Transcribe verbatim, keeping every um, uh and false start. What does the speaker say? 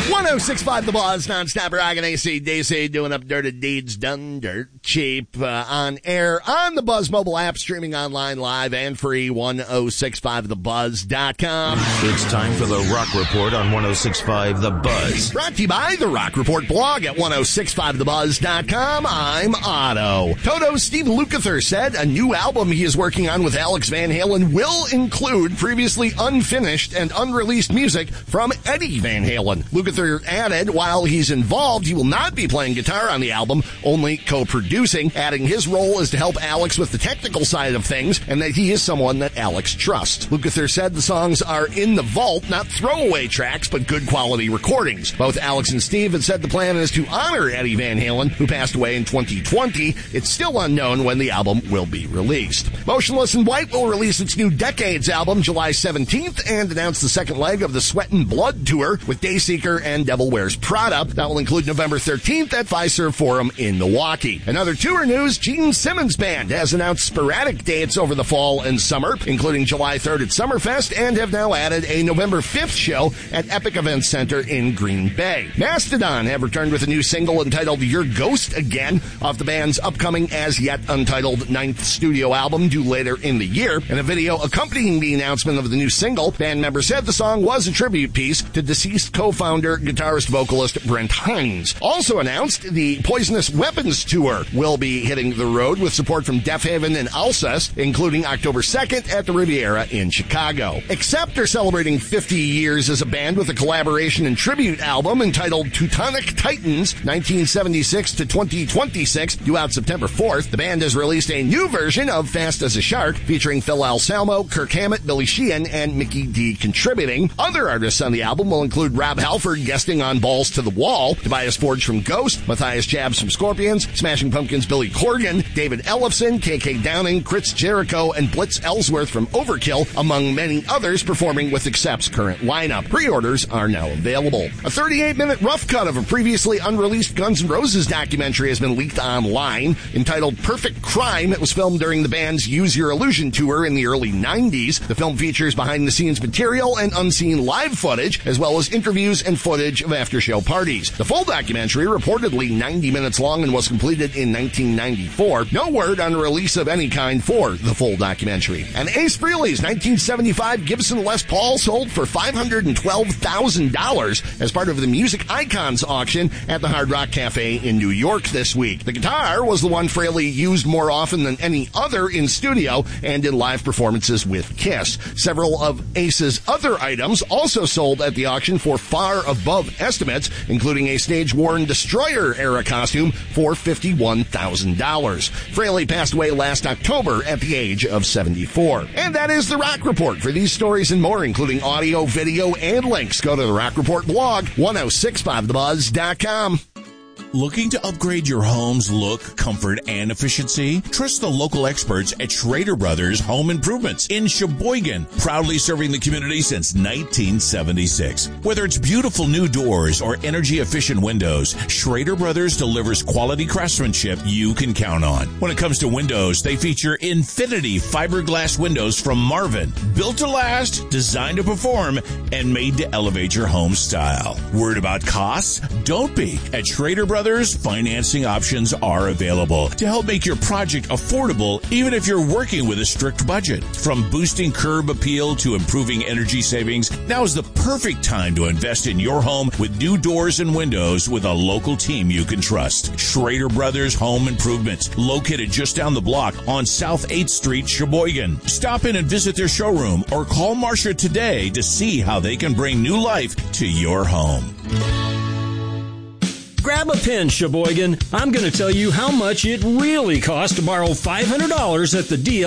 one oh six point five The Buzz, non-stop rockin' A C D C, doing up dirty deeds done dirt cheap, uh, on air, on the Buzz mobile app, streaming online live and free, ten sixty-five the buzz dot com. It's time for the Rock Report on ten sixty-five The Buzz. Brought to you by the Rock Report blog at ten sixty-five the buzz dot com. I'm Otto. Toto's Steve Lukather said a new album he is working on with Alex Van Halen will include previously unfinished and unreleased music from Eddie Van Halen. Lukather added, while he's involved, he will not be playing guitar on the album, only co-producing, adding his role is to help Alex with the technical side of things and that he is someone that Alex trusts. Lukather said the songs are in the vault, not throwaway tracks, but good quality recordings. Both Alex and Steve had said the plan is to honor Eddie Van Halen, who passed away in twenty twenty. It's still unknown when the album will be released. Motionless in White will release its new Decades album July seventeenth and announce the second leg of the Sweat and Blood tour with Dayseeker and Devil Wears Prada. That will include November thirteenth at Fiserv Forum in Milwaukee. Another tour news, Gene Simmons Band has announced sporadic dates over the fall and summer, including July third at Summerfest, and have now added a November fifth show at Epic Events Center in Green Bay. Mastodon have returned with a new single entitled Your Ghost Again off the band's upcoming as yet untitled ninth studio album due later in the year. In a video accompanying the announcement of the new single, band members said the song was a tribute piece to deceased co-founder, guitarist, vocalist Brent Hines. Also announced, the Poisonous Weapons Tour will be hitting the road with support from Deafheaven and Alcest, including October second at the Riviera in Chicago. Accept are celebrating fifty years as a band with a collaboration and tribute album entitled Teutonic Titans nineteen seventy-six to twenty twenty-six, due out September fourth. The band has released a new version of Fast as a Shark featuring Phil Anselmo, Kirk Hammett, Billy Sheehan, and Mickey D contributing. Other artists on the album will include Rob Halford guesting on Balls to the Wall, Tobias Forge from Ghost, Matthias Jabs from Scorpions, Smashing Pumpkins' Billy Corgan, David Ellefson, K K Downing, Chris Jericho, and Blitz Ellsworth from Overkill, among many others performing with Accept's current lineup. Pre-orders are now available. A thirty-eight minute rough cut of a previously unreleased Guns N' Roses documentary has been leaked online. Entitled Perfect Crime, it was filmed during the band's Use Your Illusion tour in the early nineties. The film features behind-the-scenes material and unseen live footage, as well as interviews and footage of after-show parties. The full documentary, reportedly ninety minutes long and was completed in nineteen ninety-four. No word on a release of any kind for the full documentary. And Ace Frehley's nineteen seventy-five Gibson Les Paul sold for five hundred twelve thousand dollars as part of the Music Icons auction at the Hard Rock Cafe in New York this week. The guitar was the one Frehley used more often than any other in studio and in live performances with Kiss. Several of Ace's other items also sold at the auction for far above estimates, including a stage-worn Destroyer-era costume for fifty-one thousand dollars. Frehley passed away last October at the age of seventy-four. And that is the Rock Report. For these stories and more, including audio, video, and links, go to the Rock Report blog, ten sixty-five the buzz dot com. Looking to upgrade your home's look, comfort, and efficiency? Trust the local experts at Schrader Brothers Home Improvements in Sheboygan, proudly serving the community since nineteen seventy-six. Whether it's beautiful new doors or energy-efficient windows, Schrader Brothers delivers quality craftsmanship you can count on. When it comes to windows, they feature Infinity fiberglass windows from Marvin, built to last, designed to perform, and made to elevate your home style. Worried about costs? Don't be. At Schrader Brothers, financing options are available to help make your project affordable, even if you're working with a strict budget. From boosting curb appeal to improving energy savings, now is the perfect time to invest in your home with new doors and windows with a local team you can trust. Schrader Brothers Home Improvements, located just down the block on South eighth Street, Sheboygan. Stop in and visit their showroom or call Marcia today to see how they can bring new life to your home. Grab a pen, Sheboygan. I'm going to tell you how much it really costs to borrow five hundred dollars at the D